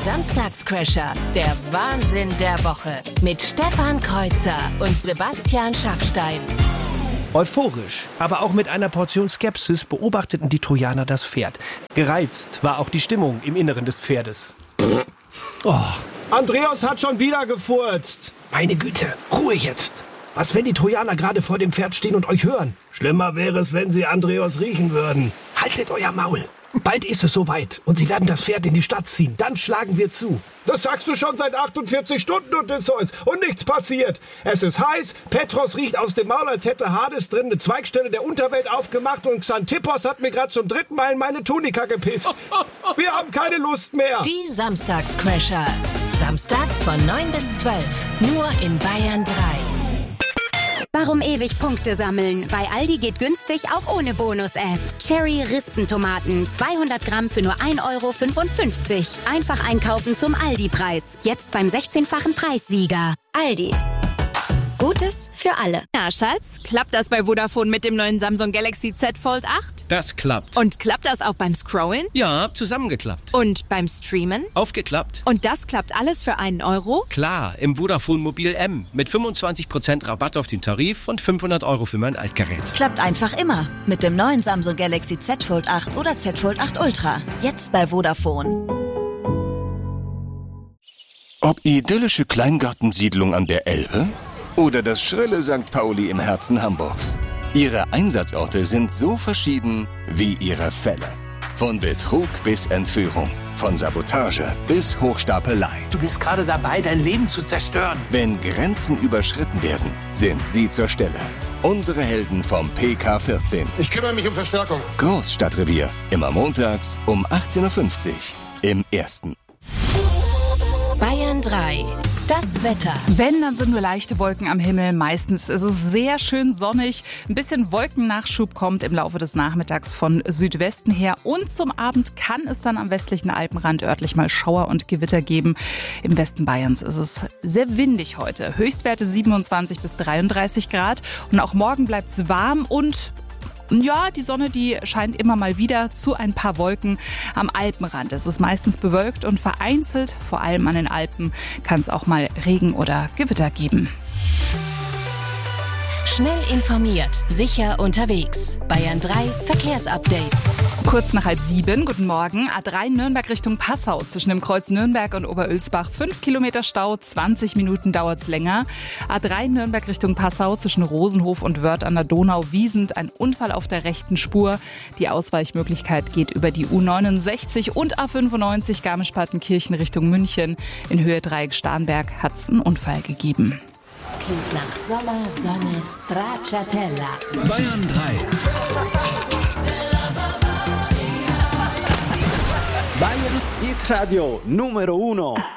Samstagscrasher, der Wahnsinn der Woche mit Stefan Kreuzer und Sebastian Schaffstein. Euphorisch, aber auch mit einer Portion Skepsis beobachteten die Trojaner das Pferd. Gereizt war auch die Stimmung im Inneren des Pferdes. Oh, Andreas hat schon wieder gefurzt. Meine Güte, Ruhe jetzt. Was, wenn die Trojaner gerade vor dem Pferd stehen und euch hören? Schlimmer wäre es, wenn sie Andreas riechen würden. Haltet euer Maul. Bald ist es soweit und sie werden das Pferd in die Stadt ziehen. Dann schlagen wir zu. Das sagst du schon seit 48 Stunden, Odysseus. Und nichts passiert. Es ist heiß, Petros riecht aus dem Maul, als hätte Hades drin eine Zweigstelle der Unterwelt aufgemacht und Xanthippos hat mir gerade zum 3. Mal in meine Tunika gepisst. Wir haben keine Lust mehr. Die Samstagscrasher. Samstag von 9 bis 12. Nur in Bayern 3. Warum ewig Punkte sammeln? Bei Aldi geht günstig auch ohne Bonus-App. Cherry-Rispentomaten, 200 Gramm für nur 1,55 €. Einfach einkaufen zum Aldi-Preis. Jetzt beim 16-fachen Preissieger. Aldi. Gutes für alle. Na, Schatz, klappt das bei Vodafone mit dem neuen Samsung Galaxy Z Fold 8? Das klappt. Und klappt das auch beim Scrollen? Ja, zusammengeklappt. Und beim Streamen? Aufgeklappt. Und das klappt alles für 1 €? Klar, im Vodafone Mobil M. Mit 25% Rabatt auf den Tarif und 500 € für mein Altgerät. Klappt einfach immer. Mit dem neuen Samsung Galaxy Z Fold 8 oder Z Fold 8 Ultra. Jetzt bei Vodafone. Ob idyllische Kleingartensiedlung an der Elbe oder das schrille St. Pauli im Herzen Hamburgs. Ihre Einsatzorte sind so verschieden wie ihre Fälle. Von Betrug bis Entführung, von Sabotage bis Hochstapelei. Du bist gerade dabei, dein Leben zu zerstören. Wenn Grenzen überschritten werden, sind sie zur Stelle. Unsere Helden vom PK14. Ich kümmere mich um Verstärkung. Großstadtrevier. Immer montags um 18:50 Uhr im Ersten. Bayern 3. Das Wetter. Wenn, dann sind nur leichte Wolken am Himmel. Meistens ist es sehr schön sonnig. Ein bisschen Wolkennachschub kommt im Laufe des Nachmittags von Südwesten her. Und zum Abend kann es dann am westlichen Alpenrand örtlich mal Schauer und Gewitter geben. Im Westen Bayerns ist es sehr windig heute. Höchstwerte 27 bis 33 Grad. Und auch morgen bleibt es warm und ja, die Sonne, die scheint immer mal wieder zu ein paar Wolken am Alpenrand. Es ist meistens bewölkt und vereinzelt, vor allem an den Alpen, kann es auch mal Regen oder Gewitter geben. Schnell informiert, sicher unterwegs. Bayern 3 Verkehrsupdate. Kurz nach 6:30, guten Morgen. A3 Nürnberg Richtung Passau. Zwischen dem Kreuz Nürnberg und Oberölsbach 5 Kilometer Stau, 20 Minuten dauert's länger. A3 Nürnberg Richtung Passau zwischen Rosenhof und Wörth an der Donau-Wiesent. Ein Unfall auf der rechten Spur. Die Ausweichmöglichkeit geht über die U69 und A95 Garmisch-Partenkirchen Richtung München. In Höhe Dreieck Starnberg hat's einen Unfall gegeben. Klingt nach Sommer, Sonne, Stracciatella. Bayern 3. Bayerns Hit Radio Numero 1.